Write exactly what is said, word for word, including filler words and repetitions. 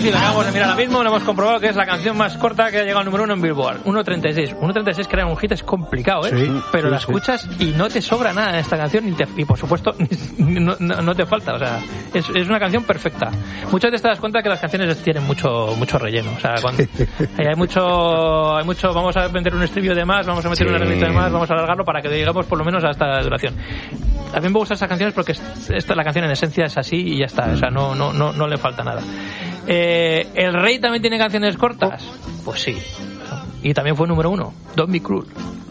sí, lo acabamos de mirar ahora mismo, lo hemos comprobado que es la canción más corta que ha llegado al número uno en Billboard. uno treinta y seis. uno treinta y seis crear un hit es complicado, ¿eh? Sí, pero sí, la sí. escuchas y no te sobra nada en esta canción y, te, y por supuesto no, no, no te falta. O sea, es, es una canción perfecta. Muchas veces te das cuenta que las canciones tienen mucho mucho relleno. O sea, cuando hay mucho, hay mucho, vamos a meter un estribillo de más, vamos a meter Sí. un elemento de más, vamos a alargarlo para que digamos por lo menos hasta la duración. A mí me gustan esas canciones porque esta, la canción en esencia es así y ya está. O sea, no, no, no, no le falta nada. Eh, ¿El Rey también tiene canciones cortas? Pues sí. Y también fue número uno. Don't Be Cruel.